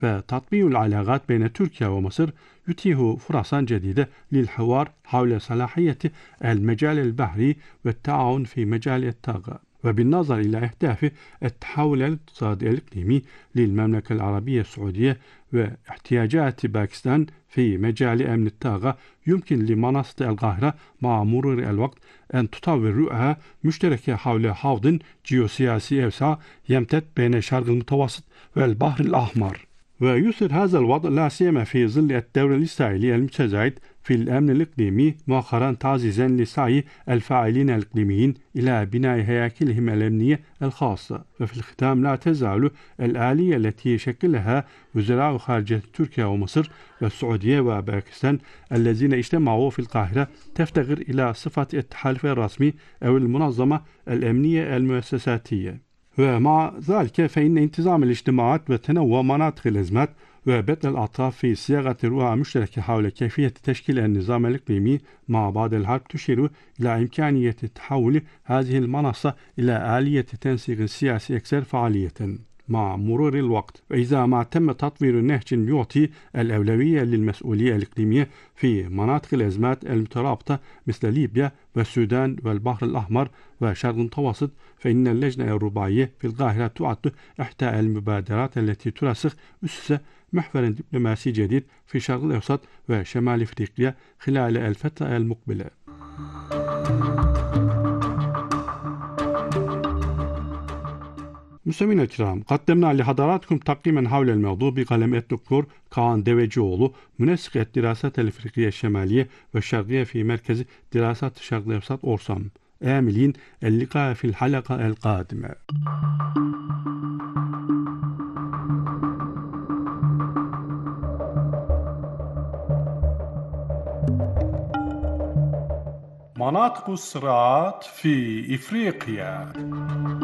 فتطبيع العلاقات بين تركيا ومصر يتيح فرصا جديدة للحوار حول صلاحية المجال البحري والتعاون في مجال الطاقة. وبالنظر إلى أهداف التحول الاقتصادي الإقليمي للمملكة العربية السعودية واحتياجات باكستان في مجال أمن الطاقة، يمكن لمنصة القاهرة مع مرور الوقت أن تطور رؤى مشتركة حول حوض جيوسياسي أوسع يمتد بين الشرق المتوسط والبحر الأحمر. ويصير هذا الوضع لا سيما في ظل الدور الإسرائيلي المتزايد في الأمن الإقليمي مؤخرا تعزيزا لسعي الفاعلين الإقليميين إلى بناء هياكلهم الأمنية الخاصة. وفي الختام، لا تزال الآلية التي شكلها وزراء خارجية تركيا ومصر والسعودية وباكستان الذين اجتمعوا في القاهرة تفتقر إلى صفة التحالف الرسمي أو المنظمة الأمنية المؤسساتية. ومع ذلك فإن انتظام الاجتماعات وتنوع مناطق الأزمات وبدء الأطراف في صياغة رؤى مشتركة حول كيفية تشكيل النظام الإقليمي مع بعض الحرب تشير إلى إمكانية تحول هذه المنصة إلى آلية تنسيق سياسي أكثر فعالية مع مرور الوقت. وإذا ما تم تطوير نهج يعطي الأولوية للمسؤولية الإقليمية في مناطق الأزمات المترابطة مثل ليبيا والسودان والبحر الأحمر والشرق المتوسط، فإن اللجنة الرباعية في القاهرة تعد إحدى المبادرات التي ترسخ أسس محور دبلوماسي جديد في الشرق الأوسط وشمال أفريقيا خلال الفترة المقبلة. مستمعينا الكرام، قدمنا لحضراتكم تقييما حول الموضوع بقلم الدكتور كان ديفيجيوغلو، منسق الدراسات الأفريقية الشمالية والشرقية في مركز دراسات الشرق الأوسط أورسام. آملين اللقاء في الحلقة القادمة. مناطق الصراعات في إفريقيا.